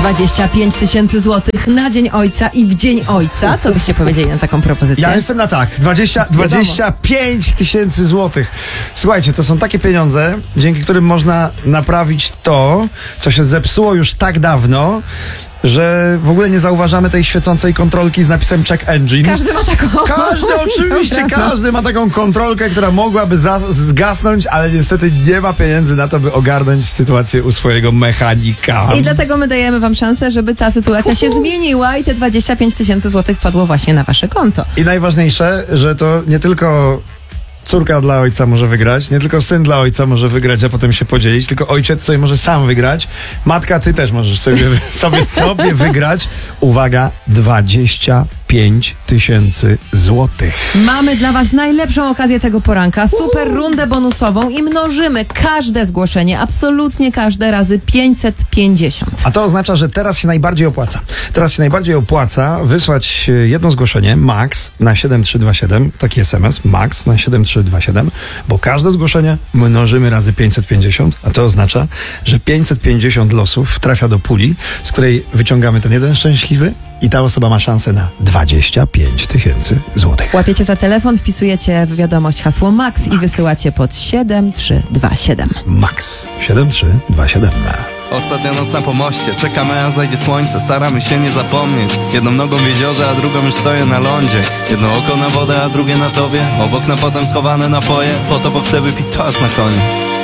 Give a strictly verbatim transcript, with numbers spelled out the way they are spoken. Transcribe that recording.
dwadzieścia pięć tysięcy złotych na Dzień Ojca i w Dzień Ojca. Co byście powiedzieli na taką propozycję? Ja jestem na tak. dwadzieścia, dwadzieścia pięć tysięcy złotych. Słuchajcie, to są takie pieniądze, dzięki którym można naprawić to, co się zepsuło już tak dawno, że w ogóle nie zauważamy tej świecącej kontrolki z napisem check engine. Każdy ma taką. Każdy, oczywiście, każdy ma taką kontrolkę, która mogłaby zas- zgasnąć, ale niestety nie ma pieniędzy na to, by ogarnąć sytuację u swojego mechanika. I dlatego my dajemy wam szansę, żeby ta sytuacja się zmieniła i te dwadzieścia pięć tysięcy złotych wpadło właśnie na wasze konto. I najważniejsze, że to nie tylko córka dla ojca może wygrać, nie tylko syn dla ojca może wygrać, a potem się podzielić, tylko ojciec sobie może sam wygrać. Matka, ty też możesz sobie, sobie, sobie wygrać. Uwaga, dwadzieścia pięć tysięcy złotych. Mamy dla was najlepszą okazję tego poranka, super rundę bonusową i mnożymy każde zgłoszenie, absolutnie każde razy pięćset pięćdziesiąt. A to oznacza, że teraz się najbardziej opłaca. Teraz się najbardziej opłaca wysłać jedno zgłoszenie, max, na siedem trzy dwa siedem, taki es em es, max na siedem trzy dwa siedem, bo każde zgłoszenie mnożymy razy pięćset pięćdziesiąt, a to oznacza, że pięćset pięćdziesiąt losów trafia do puli, z której wyciągamy ten jeden szczęśliwy i ta osoba ma szansę na dwadzieścia pięć tysięcy złotych. Łapiecie za telefon, wpisujecie w wiadomość hasło max i wysyłacie pod siedem trzy dwa siedem. Max siedem trzy dwa siedem. Ostatnia noc na pomoście, czekamy aż zajdzie słońce, staramy się nie zapomnieć. Jedną nogą w jeziorze, a drugą już stoję na lądzie. Jedno oko na wodę, a drugie na tobie. Obok na potem schowane napoje, po to bo chcę wypić czas na koniec.